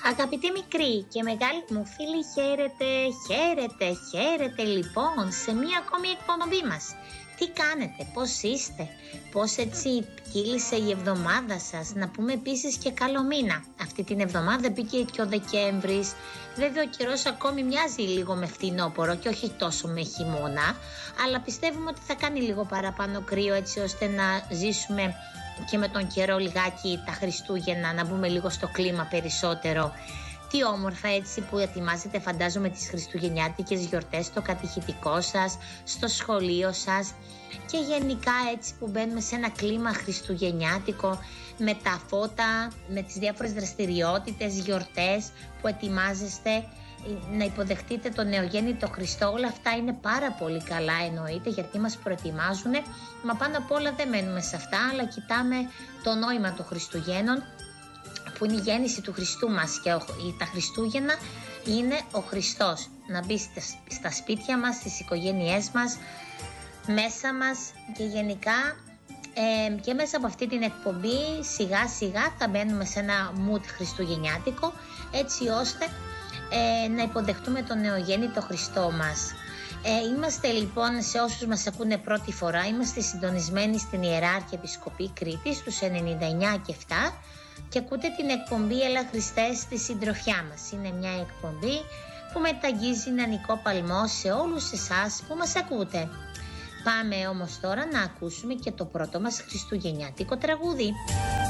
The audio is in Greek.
Αγαπητοί μικροί και μεγάλοι μου φίλοι, χαίρετε λοιπόν σε μία ακόμη εκπομπή μας. Τι κάνετε, πώς είστε, πώς έτσι κύλησε η εβδομάδα σας? Να πούμε επίσης και καλό μήνα. Αυτή την εβδομάδα πήγε και ο Δεκέμβρης. Βέβαια ο καιρός ακόμη μοιάζει λίγο με φθινόπωρο και όχι τόσο με χειμώνα, αλλά πιστεύουμε ότι θα κάνει λίγο παραπάνω κρύο, έτσι ώστε να ζήσουμε και με τον καιρό λιγάκι τα Χριστούγεννα, να μπούμε λίγο στο κλίμα περισσότερο. Τι όμορφα έτσι που ετοιμάζετε, φαντάζομαι, τις χριστουγεννιάτικες γιορτές στο κατηχητικό σας, στο σχολείο σας, και γενικά έτσι που μπαίνουμε σε ένα κλίμα χριστουγεννιάτικο με τα φώτα, με τις διάφορες δραστηριότητες, γιορτές που ετοιμάζεστε να υποδεχτείτε τον νεογέννητο Χριστό. Όλα αυτά είναι πάρα πολύ καλά, εννοείται, γιατί μας προετοιμάζουν, μα πάνω απ' όλα δεν μένουμε σε αυτά, αλλά κοιτάμε το νόημα των Χριστουγέννων, που είναι η γέννηση του Χριστού μας, και τα Χριστούγεννα είναι ο Χριστός να μπει στα σπίτια μας, στις οικογένειές μας, μέσα μας, και γενικά και μέσα από αυτή την εκπομπή σιγά σιγά θα μπαίνουμε σε ένα mood χριστουγεννιάτικο, έτσι ώστε να υποδεχτούμε τον νεογέννητο Χριστό μας. Είμαστε λοιπόν, σε όσους μας ακούνε πρώτη φορά, είμαστε συντονισμένοι στην Ιερά Αρχιεπισκοπή Κρήτης στους 99 και 7 και ακούτε την εκπομπή Έλα Χριστέ στη συντροφιά μας. Είναι μια εκπομπή που μεταγγίζει νεανικό παλμό σε όλους εσάς που μας ακούτε. Πάμε όμως τώρα να ακούσουμε και το πρώτο μας χριστουγεννιάτικο τραγούδι.